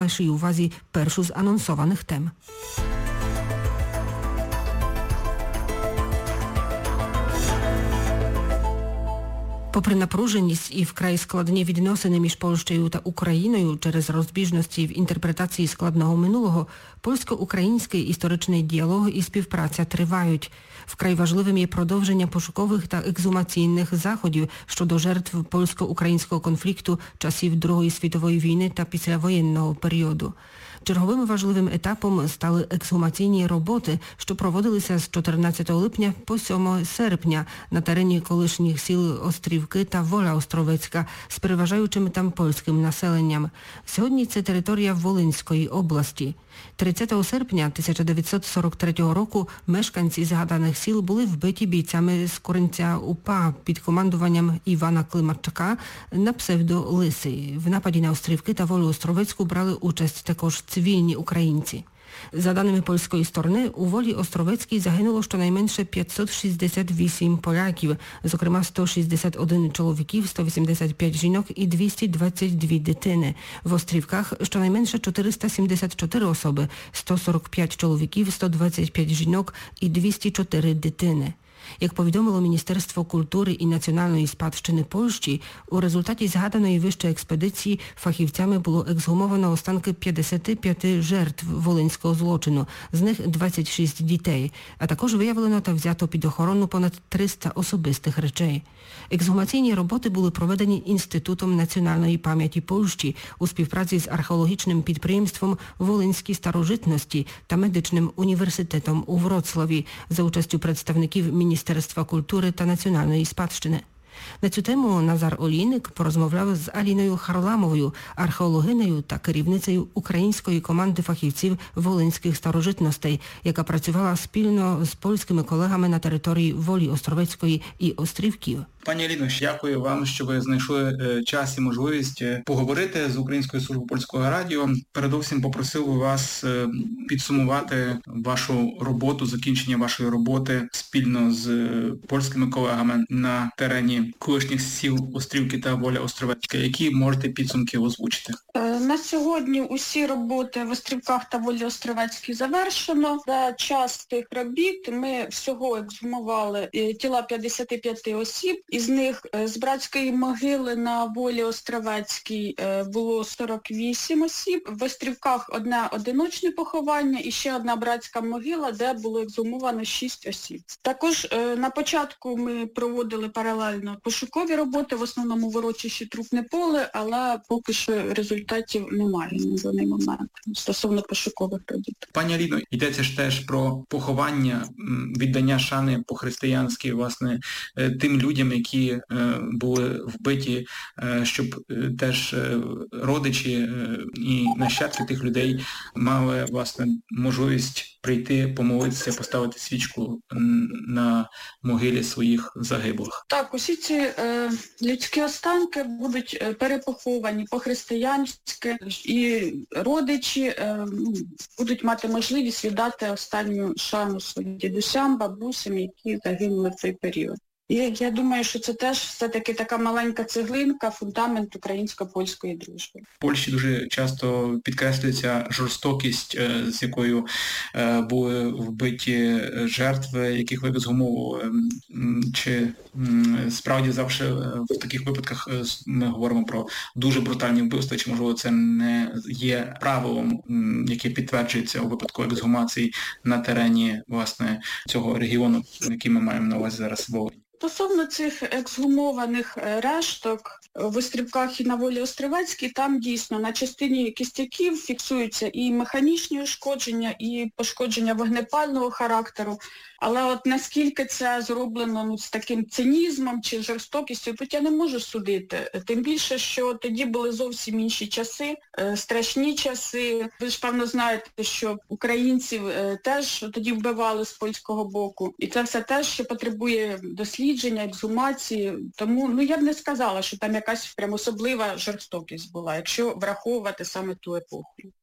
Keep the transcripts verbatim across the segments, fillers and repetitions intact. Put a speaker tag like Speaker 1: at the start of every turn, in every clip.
Speaker 1: вашій увазі першу з анонсованих тем. Попри напруженість і вкрай складні відносини між Польщею та Україною через розбіжності в інтерпретації складного минулого, польсько-український історичний діалог і співпраця тривають. Вкрай важливим є продовження пошукових та ексгумаційних заходів щодо жертв польсько-українського конфлікту часів Другої світової війни та післявоєнного періоду. Черговим важливим етапом стали ексгумаційні роботи, що проводилися з чотирнадцятого липня по сьомого серпня на терені колишніх сіл Острівки та Воля Островецька з переважаючим там польським населенням. Сьогодні це територія Волинської області. тридцятого серпня тисяча дев'ятсот сорок третього року мешканці згаданих сіл були вбиті бійцями з Коринця УПА під командуванням Івана Климачка на псевдо Лисий. В нападі на Острівки та Волю Островецьку брали участь також цивільні українці. За даними польської сторони, у Волі Островецькій загинуло щонайменше п'ятсот шістдесят вісім поляків, зокрема сто шістдесят один чоловіків, сто вісімдесят п'ять жінок і двісті двадцять дві дитини. В Острівках щонайменше чотириста сімдесят чотири особи, сто сорок п'ять чоловіків, сто двадцять п'ять жінок і двісті чотири дитини. Як повідомило Міністерство культури і національної спадщини Польщі, у результаті згаданої вище експедиції фахівцями було ексгумовано останки п'ятдесят п'ять жертв волинського злочину, з них двадцять шість дітей, а також виявлено та взято під охорону понад триста особистих речей. Ексгумаційні роботи були проведені Інститутом національної пам'яті Польщі у співпраці з археологічним підприємством «Волинські старожитності» та медичним університетом у Вроцлаві за участю представників Міністерства Міністерства культури та національної спадщини. На цю тему Назар Олійник порозмовляв з Аліною Харламовою, археологинею та керівницею української команди фахівців волинських старожитностей, яка працювала спільно з польськими колегами на території Волі Островецької і Острівків.
Speaker 2: Пані Аліно, дякую вам, що ви знайшли час і можливість поговорити з Українською службою польського радіо. Передовсім попросив би вас підсумувати вашу роботу, закінчення вашої роботи спільно з польськими колегами на терені колишніх сіл Острівки та Воля Островецька. Які можете підсумки озвучити?
Speaker 3: На сьогодні усі роботи в Острівках та Волі Островецькій завершено. За час тих робіт ми всього ексгумували тіла п'ятдесят п'ять осіб. Із них з братської могили на Волі Островецькій було сорок вісім осіб. В Острівках одне одиночне поховання і ще одна братська могила, де було ексгумовано шість осіб. Також на початку ми проводили паралельно пошукові роботи, в основному в урочищі Трупне поле, але поки що результатів немає на даний момент стосовно пошукових робіт.
Speaker 2: Пані Аліно, йдеться ж теж про поховання, віддання шани по-християнськи, власне, тим людям, які були вбиті, щоб теж родичі і нащадки тих людей мали, власне, можливість прийти, помолитися, поставити свічку на могилі своїх загиблих.
Speaker 3: Так, усі ці е, людські останки будуть перепоховані по-християнськи, і родичі е, будуть мати можливість віддати останню шану своїм дідусям, бабусям, які загинули в цей період. І я думаю, що це теж все-таки така маленька цеглинка, фундамент українсько-польської дружби.
Speaker 2: В Польщі дуже часто підкреслюється жорстокість, з якою були вбиті жертви, яких ви ексгумовували. Чи справді завжди в таких випадках ми говоримо про дуже брутальні вбивства, чи, можливо, це не є правилом, яке підтверджується у випадку ексгумації на терені, власне, цього регіону, який ми маємо на увазі зараз Волинь?
Speaker 3: Стосовно цих ексгумованих решток в Острівках і на Волі Островецькій, там дійсно на частині кістяків фіксуються і механічні ушкодження, і пошкодження вогнепального характеру. Але от наскільки це зроблено ну, з таким цинізмом чи жорстокістю, тут я не можу судити. Тим більше, що тоді були зовсім інші часи, е, страшні часи. Ви ж, певно, знаєте, що українців е, теж тоді вбивали з польського боку. І це все теж, що потребує дослідження, ексгумації. Тому ну, я б не сказала, що там якась прям особлива жорстокість була, якщо враховувати саме ту епоху.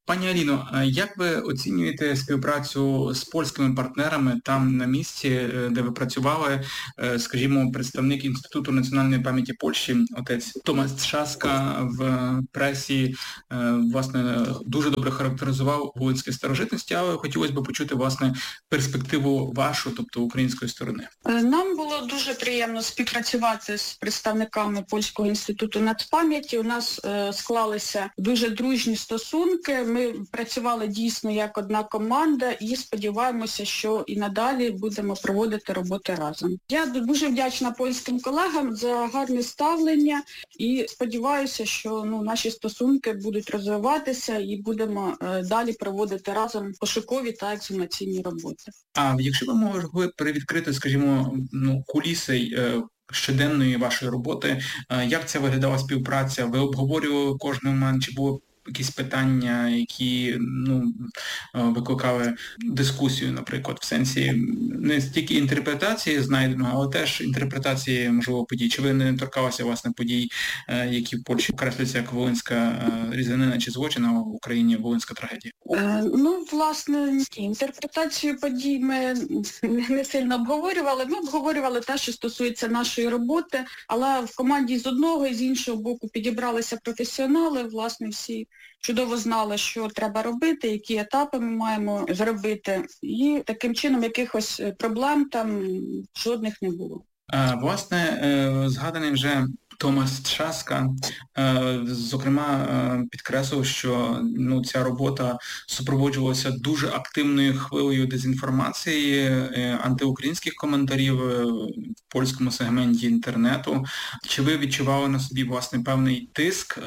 Speaker 2: Пані Аліно, як ви оцінюєте співпрацю з польськими партнерами там на місці, де ви працювали, скажімо, представник Інституту національної пам'яті Польщі, отець Томаш Трzaska в пресі, власне, дуже добре характеризував волинські старожитності, але хотілося б почути, власне, перспективу вашу, тобто української сторони.
Speaker 3: Нам було дуже приємно співпрацювати з представниками Польського інституту нацпам'яті. У нас е, склалися дуже дружні стосунки. Ми працювали дійсно як одна команда і сподіваємося, що і надалі будемо проводити роботи разом. Я дуже вдячна польським колегам за гарне ставлення і сподіваюся, що ну, наші стосунки будуть розвиватися і будемо е, далі проводити разом пошукові та ексгумаційні роботи.
Speaker 2: А якщо ви могли перевідкрити, скажімо, ну, куліси е, щоденної вашої роботи, е, як це виглядала співпраця? Ви обговорювали кожний момент, чи було якісь питання, які ну, викликали дискусію, наприклад, в сенсі не стільки інтерпретації знайденого, але теж інтерпретації, можливо, подій. Чи ви не торкалися, власне, подій, які в Польщі окреслюються як волинська різанина чи злочин, а в Україні волинська трагедія?
Speaker 3: Е, ну, власне, інтерпретацію подій ми не сильно обговорювали. Ми обговорювали те, що стосується нашої роботи, але в команді з одного і з іншого боку підібралися професіонали, власне, всі чудово знали, що треба робити, які етапи ми маємо зробити, і таким чином якихось проблем там жодних не було.
Speaker 2: А, власне, згаданий вже Томаш Трzaska, зокрема, підкреслив, що ну, ця робота супроводжувалася дуже активною хвилею дезінформації, антиукраїнських коментарів в польському сегменті інтернету. Чи ви відчували на собі, власне, певний тиск,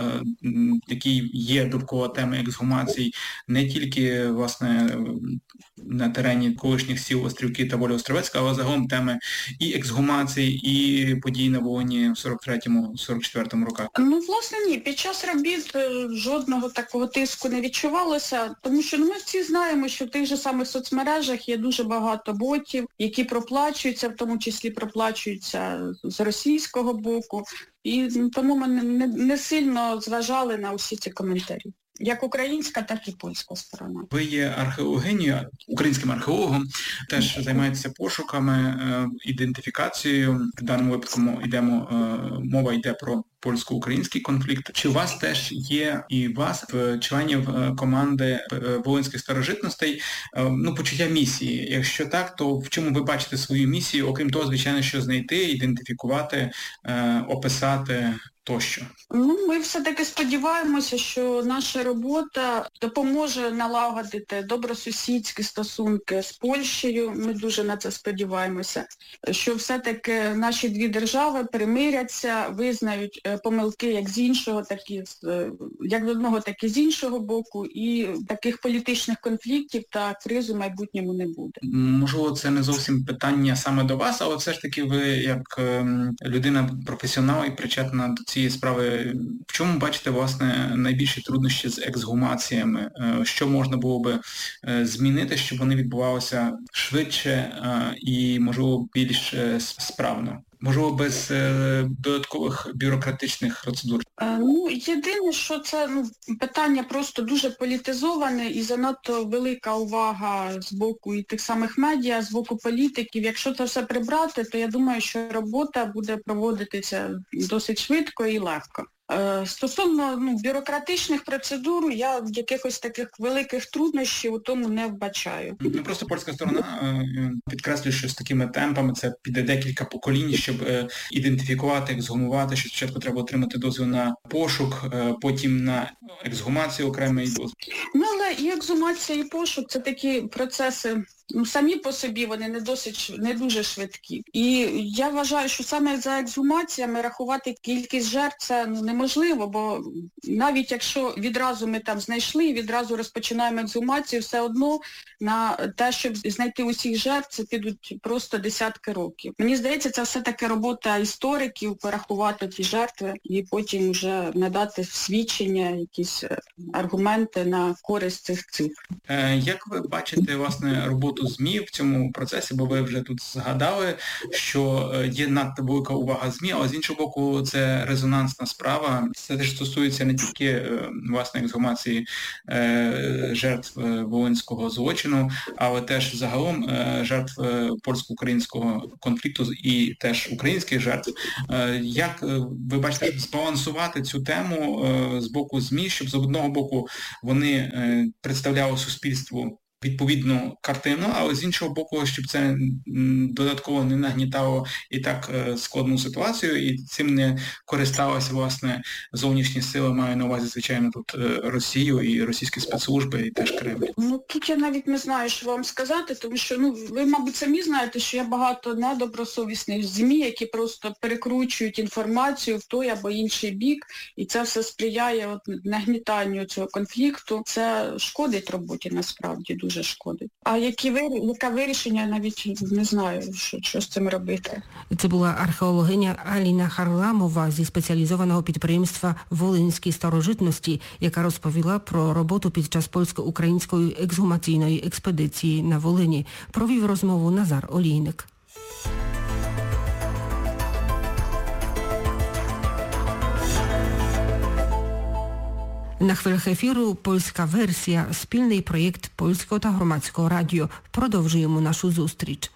Speaker 2: який є довкола теми ексгумацій, не тільки, власне, на терені колишніх сіл Острівки та Воля Островецька, але загалом теми і ексгумацій, і подій на Волині в сорок третьому - сорок четвертому роках?
Speaker 3: Ну, власне, ні. Під час робіт жодного такого тиску не відчувалося, тому що ну, ми всі знаємо, що в тих же самих соцмережах є дуже багато ботів, які проплачуються, в тому числі проплачуються з російського боку, і тому ми не, не сильно зважали на усі ці коментарі. Як українська, так і польська сторона.
Speaker 2: Ви є археологинею, українським археологом, теж займаєтеся пошуками, ідентифікацією. В даному випадку йдемо, мова йде про польсько-український конфлікт. Чи у вас теж є і вас, в членів команди волинських старожитностей, ну, почуття місії? Якщо так, то в чому ви бачите свою місію, окрім того, звичайно, що знайти, ідентифікувати, описати тощо?
Speaker 3: Ну, ми все-таки сподіваємося, що наша робота допоможе налагодити добросусідські стосунки з Польщею. Ми дуже на це сподіваємося, що все-таки наші дві держави примиряться, визнають помилки як з іншого, так і з, як з одного, так і з іншого боку, і таких політичних конфліктів та криз у майбутньому не буде.
Speaker 2: Можливо, це не зовсім питання саме до вас, але все ж таки ви, як людина-професіонал і причетна до цієї справи, в чому бачите, власне, найбільші труднощі з ексгумаціями? Що можна було би змінити, щоб вони відбувалися швидше і, можливо, більш справно? Можливо, без е, додаткових бюрократичних процедур?
Speaker 3: Е, ну, єдине, що це ну, питання просто дуже політизоване і занадто велика увага з боку і тих самих медіа, з боку політиків. Якщо це все прибрати, то я думаю, що робота буде проводитися досить швидко і легко. Стосовно ну, бюрократичних процедур, я якихось таких великих труднощів у тому не вбачаю.
Speaker 2: Ну, просто польська сторона підкреслює, що з такими темпами це піде декілька поколінь, щоб ідентифікувати, ексгумувати, що спочатку треба отримати дозвіл на пошук, потім на ексгумацію окремий дозвіл.
Speaker 3: Ну, але і ексгумація, і пошук – це такі процеси, ну, самі по собі вони не досить, не дуже швидкі. І я вважаю, що саме за ексгумаціями рахувати кількість жертв це ну, неможливо, бо навіть якщо відразу ми там знайшли і відразу розпочинаємо ексгумацію, все одно на те, щоб знайти усіх жертв, це підуть просто десятки років. Мені здається, це все-таки робота істориків, порахувати ті жертви і потім вже надати свідчення, якісь аргументи на користь цих цифр.
Speaker 2: Як ви бачите, власне, роботу роботу ЗМІ в цьому процесі, бо ви вже тут згадали, що є надто велика увага ЗМІ, але з іншого боку це резонансна справа. Це теж стосується не тільки, власне, ексгумації жертв волинського злочину, але теж загалом жертв польсько-українського конфлікту і теж українських жертв. Як ви бачите, збалансувати цю тему з боку ЗМІ, щоб з одного боку вони представляли суспільству відповідну картину, але з іншого боку, щоб це додатково не нагнітало і так складну ситуацію, і цим не користалися, власне, зовнішні сили, маю на увазі, звичайно, тут Росію і російські спецслужби, і теж Кремль.
Speaker 3: Ну, тут я навіть не знаю, що вам сказати, тому що, ну, ви, мабуть, самі знаєте, що є багато недобросовісних ЗМІ, які просто перекручують інформацію в той або інший бік, і це все сприяє от нагнітанню цього конфлікту. Це шкодить роботі, насправді, дуже шкодить. А які вир... яке вирішення, я навіть не знаю, що, що з цим робити.
Speaker 1: Це була археологиня Аліна Харламова зі спеціалізованого підприємства «Волинські старожитності», яка розповіла про роботу під час польсько-української ексгумаційної експедиції на Волині. Провів розмову Назар Олійник. На хвилях ефіру польська версія, спільний проєкт Польського та Громадського радіо. Продовжуємо нашу зустріч.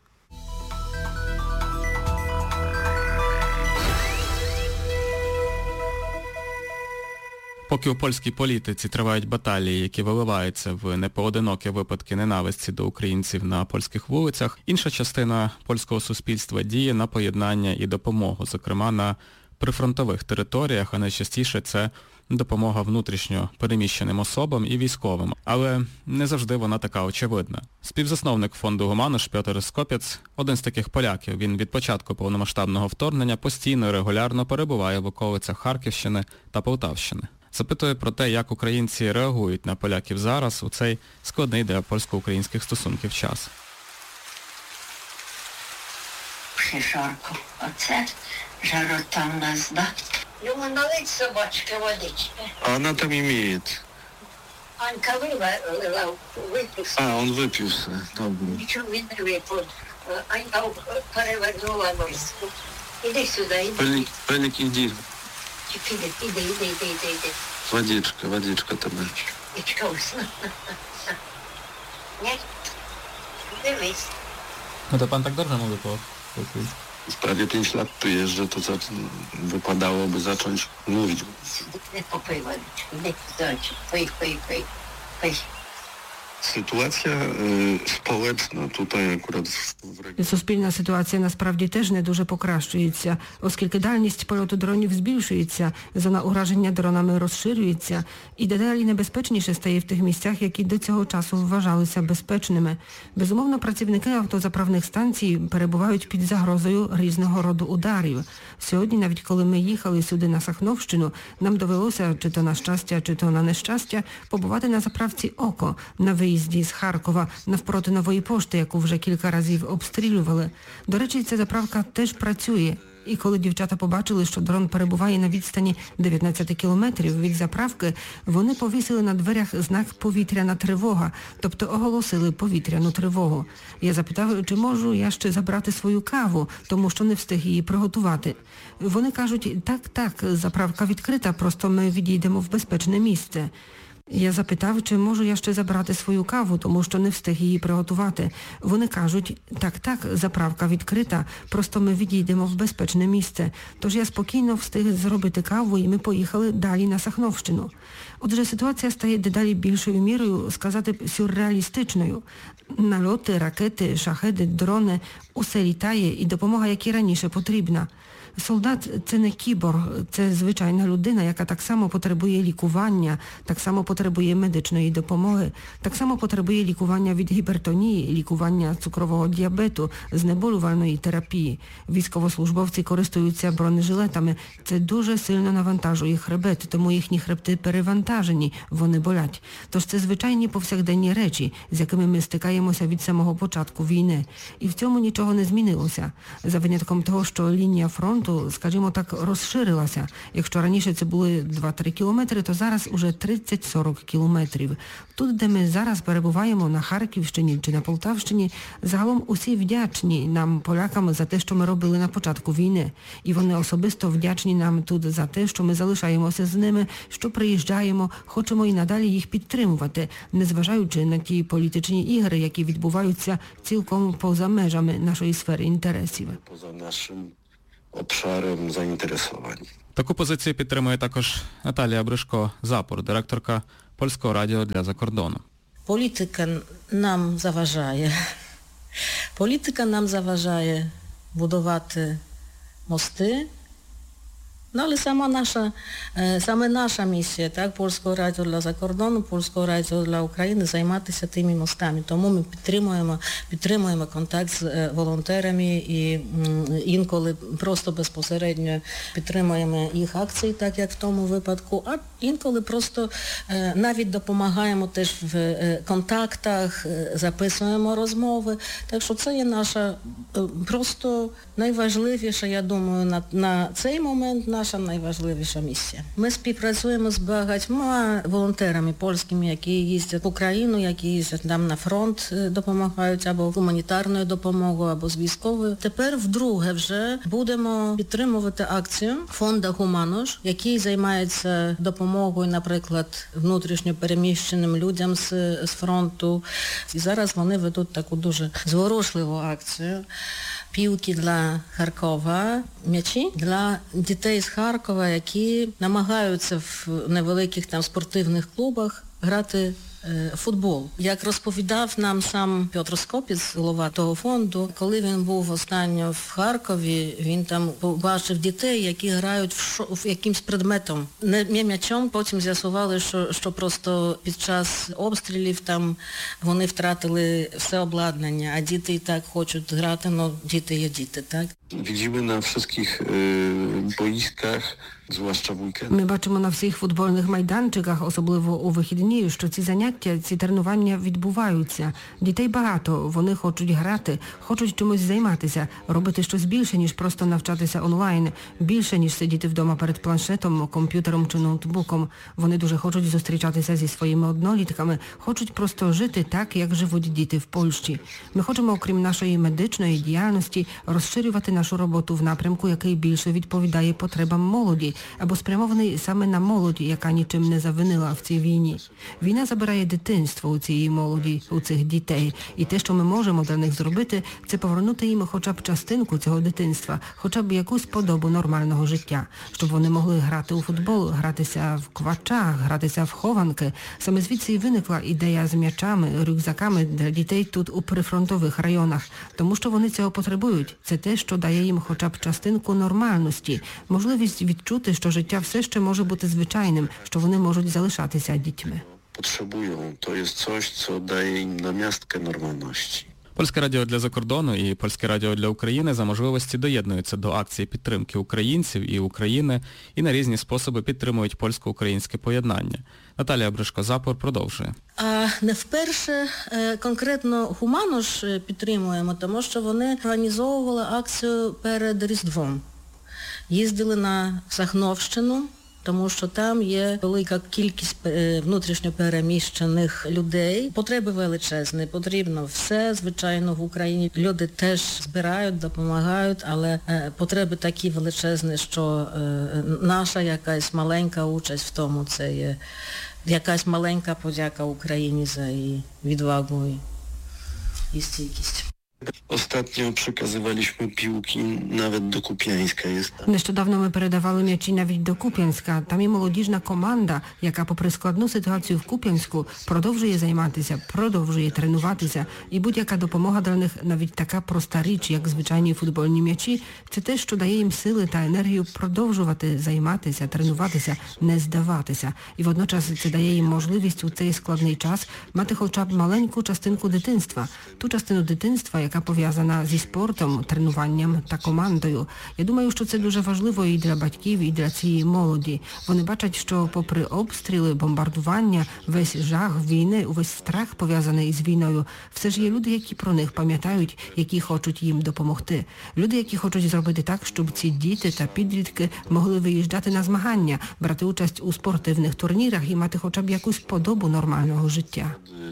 Speaker 4: Поки у польській політиці тривають баталії, які виливаються в непоодинокі випадки ненависті до українців на польських вулицях, інша частина польського суспільства діє на поєднання і допомогу, зокрема на прифронтових територіях, а найчастіше це допомога внутрішньо переміщеним особам і військовим. Але не завжди вона така очевидна. Співзасновник фонду «Гуманиш» Пьотр Скопєц – один з таких поляків. Він від початку повномасштабного вторгнення постійно і регулярно перебуває в околицях Харківщини та Полтавщини. Запитує про те, як українці реагують на поляків зараз у цей складний для польсько-українських стосунків час.
Speaker 5: Шишарку, оце жаротанна зда. Йому налить собачка водички.
Speaker 6: А она там имеет.
Speaker 5: Анька вилила, випустила.
Speaker 6: А, он выпился. Добре.
Speaker 5: Нічого він не випив. Анька перевернула миску. Іди сюди, іди.
Speaker 6: Пелик, Пелик, иди.
Speaker 5: Іди, іди, іди, іди, іди, іди.
Speaker 6: Водичка, водичка тебе.
Speaker 5: Водичка усна. Ні? Дивись.
Speaker 4: No to pan tak dobrze mówi po polsku.
Speaker 6: Prawie pięć lat tu jeżdżę, to za, wypadałoby zacząć mówić.
Speaker 5: Не попий водичку, іди, зайчик, пий, пий, пий, пий.
Speaker 6: Sytuacja y, społeczna tutaj akurat w, w regionie.
Speaker 1: Суспільна ситуація насправді теж не дуже покращується, оскільки дальність польоту дронів збільшується, зона ураження дронами розширюється і дедалі небезпечніше стає в тих місцях, які до цього часу вважалися безпечними. Безумовно, працівники автозаправних станцій перебувають під загрозою різного роду ударів. Сьогодні, навіть коли ми їхали сюди на Сахновщину, нам довелося, чи то на щастя, чи то на нещастя, побувати на заправці «Око» на виїзді з Харкова, навпроти Нової пошти, яку вже кілька разів обстрілювали. До речі, ця заправка теж працює. І коли дівчата побачили, що дрон перебуває на відстані дев'ятнадцять кілометрів від заправки, вони повісили на дверях знак «Повітряна тривога», тобто оголосили повітряну тривогу. Я запитав, чи можу я ще забрати свою каву, тому що не встиг її приготувати. Вони кажуть, так, так, заправка відкрита, просто ми відійдемо в безпечне місце. Я запитав, чи можу я ще забрати свою каву, тому що не встиг її приготувати. Вони кажуть, так, так, заправка відкрита, просто ми відійдемо в безпечне місце. Тож я спокійно встиг зробити каву і ми поїхали далі на Сахновщину. Отже, ситуація стає дедалі більшою мірою, сказати, сюрреалістичною. Нальоти, ракети, шахеди, дрони – усе літає і допомога, як і раніше, потрібна. Солдат – це не кіборг, це звичайна людина, яка так само потребує лікування, так само потребує медичної допомоги, так само потребує лікування від гіпертонії, лікування цукрового діабету, знеболювальної терапії. Військовослужбовці користуються бронежилетами. Це дуже сильно навантажує хребет, тому їхні хребти перевантажені, вони болять. Тож це звичайні повсякденні речі, з якими ми стикаємося від самого початку війни. І в цьому нічого не змінилося. За винятком того, що лінія фронту фронту, скажімо так, розширилася. Якщо раніше це були два-три кілометри, то зараз уже тридцять-сорок кілометрів. Тут, де ми зараз перебуваємо, на Харківщині чи на Полтавщині, загалом усі вдячні нам, полякам, за те, що ми робили на початку війни. І вони особисто вдячні нам тут за те, що ми залишаємося з ними, що приїжджаємо, хочемо і надалі їх підтримувати, незважаючи на ті політичні ігри, які відбуваються цілком поза межами нашої сфери інтересів.
Speaker 6: Поза нашим обшаром заінтересувань.
Speaker 4: Таку позицію підтримує також Наталія Бришко-Запор, директорка Польського радіо для закордону.
Speaker 7: Політика нам заважає. Політика нам заважає будувати мости. Ну, але сама наша, саме наша місія, так, Польського радіо для закордону, Польського радіо для України, займатися тими мостами. Тому ми підтримуємо, підтримуємо контакт з волонтерами і інколи просто безпосередньо підтримуємо їх акції, так як в тому випадку, а інколи просто навіть допомагаємо теж в контактах, записуємо розмови. Так що це є наша просто найважливіша, я думаю, на, на цей момент наша найважливіша місія. Ми співпрацюємо з багатьма волонтерами польськими, які їздять в Україну, які їздять там на фронт, допомагають або гуманітарною допомогою, або з військовою. Тепер вдруге вже будемо підтримувати акцію фонду Humanus, який займається допомогою, наприклад, внутрішньо переміщеним людям з, з фронту. І зараз вони ведуть таку дуже зворушливу акцію. Пілки для Харкова, м'ячі для дітей з Харкова, які намагаються в невеликих там спортивних клубах грати е, футбол. Як розповідав нам сам Петр Скопіц, голова того фонду, коли він був останньо в Харкові, він там побачив дітей, які грають в, шо, в якимсь предметом. Не м'ячом, потім з'ясували, що, що просто під час обстрілів там вони втратили все обладнання, а діти і так хочуть грати, але діти є діти, так?
Speaker 6: Widzimy na wszystkich y, boiskach, zwłaszcza w weekend.
Speaker 1: Ми бачимо на всіх футбольних майданчиках, особливо у вихідні, що ці заняття, ці тренування відбуваються. Дітей багато, вони хочуть грати, хочуть чимось займатися, робити щось більше, ніж просто навчатися онлайн, більше, ніж сидіти вдома перед планшетом, комп'ютером чи ноутбуком. Вони дуже хочуть зустрічатися зі своїми однолітками, хочуть просто жити так, як живуть діти в Польщі. Ми хочемо, окрім нашої медичної діяльності, розширювати нашу роботу в напрямку, який більше відповідає потребам молоді, або спрямований саме на молодь, яка нічим не завинила в цій війні. Війна забирає дитинство у цієї молоді, у цих дітей. І те, що ми можемо для них зробити, це повернути їм хоча б частинку цього дитинства, хоча б якусь подобу нормального життя, щоб вони могли грати у футбол, гратися в квачах, гратися в хованки. Саме звідси і виникла ідея з м'ячами, рюкзаками для дітей тут у прифронтових районах, тому що вони цього потребують. Це те, що дає їм хоча б частинку нормальності, можливість відчути, що життя все ще може бути звичайним, що вони можуть залишатися дітьми.
Speaker 6: Potrzebują. To jest coś, co daje im namiastkę normalności.
Speaker 4: Польське радіо для закордону і Польське радіо для України за можливості доєднуються до акції підтримки українців і України і на різні способи підтримують польсько-українське поєднання. Наталія Бришко-Запор продовжує.
Speaker 7: А не вперше конкретно Humanus підтримуємо, тому що вони організовували акцію перед Різдвом. Їздили на Сахновщину, тому що там є велика кількість внутрішньо переміщених людей. Потреби величезні, потрібно все, звичайно, в Україні. Люди теж збирають, допомагають, але потреби такі величезні, що наша якась маленька участь в тому, це є якась маленька подяка Україні за її відвагу і стійкість.
Speaker 6: Ostatnio przekazywaliśmy piłki nawet do Kupiańska. Jest tam.
Speaker 1: Нещодавно ми передавали м'ячі навіть до Куп'янська. Там є молодіжна команда, яка попри складну ситуацію в Куп'янську продовжує займатися, продовжує тренуватися. І будь-яка допомога для них, навіть така проста річ, як звичайні футбольні м'ячі, це те, що дає їм сили та енергію продовжувати займатися, тренуватися, не здаватися. І водночас це дає їм можливість у цей складний час мати хоча б маленьку частинку дитинства. Ту частину дитинства, яка яка пов'язана зі спортом, тренуванням та командою. Я думаю, що це дуже важливо і для батьків, і для цієї молоді. Вони бачать, що попри обстріли, бомбардування, весь жах війни, увесь страх пов'язаний із війною, все ж є люди, які про них пам'ятають, які хочуть їм допомогти. Люди, які хочуть зробити так, щоб ці діти та підлітки могли виїжджати на змагання, брати участь у спортивних турнірах і мати хоча б якусь подобу нормального життя.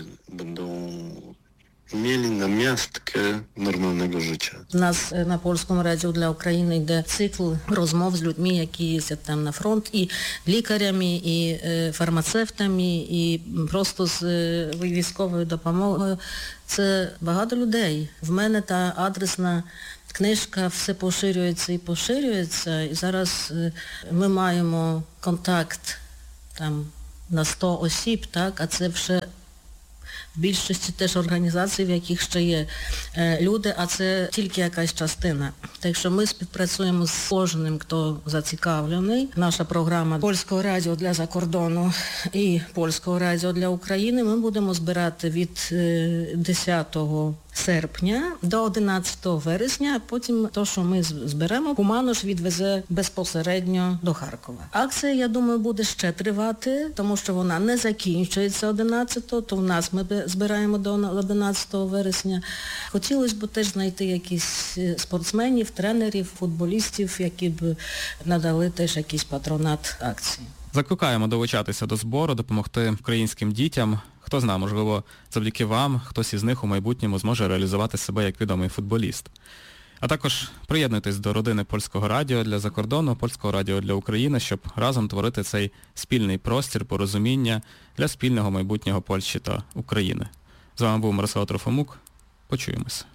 Speaker 6: Mieli namiastkę normalnego życia.
Speaker 7: У нас на Польському радіо для України йде цикл розмов з людьми, які їздять там на фронт, і лікарями, і фармацевтами, і просто з військовою допомогою. Це багато людей. В мене та адресна книжка все поширюється і поширюється. І зараз ми маємо контакт там на сто осіб, так, а це вже в більшості теж організацій, в яких ще є е, люди, а це тільки якась частина. Так що ми співпрацюємо з кожним, хто зацікавлений. Наша програма Польського радіо для закордону і Польського радіо для України ми будемо збирати від е, десятого серпня до одинадцятого вересня, а потім то, що ми зберемо, Куманош відвезе безпосередньо до Харкова. Акція, я думаю, буде ще тривати, тому що вона не закінчується одинадцятого, то в нас ми збираємо до одинадцятого вересня. Хотілося б теж знайти якісь спортсменів, тренерів, футболістів, які б надали теж якийсь патронат акції.
Speaker 4: Закликаємо долучатися до збору, допомогти українським дітям. Хто знає, можливо, завдяки вам хтось із них у майбутньому зможе реалізувати себе як відомий футболіст. А також приєднуйтесь до родини Польського радіо для закордону, Польського радіо для України, щоб разом творити цей спільний простір порозуміння для спільного майбутнього Польщі та України. З вами був Мирослав Трофимук. Почуємось.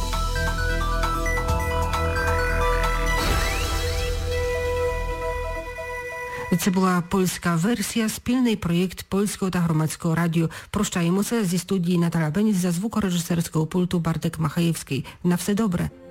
Speaker 1: Це була польська версія, спільний проєкт Польського та Громадського радіо. Прощаємося зі студії Наталя Беніс, за звукорежисерського пульту Бартек Махаєвський. На все добре.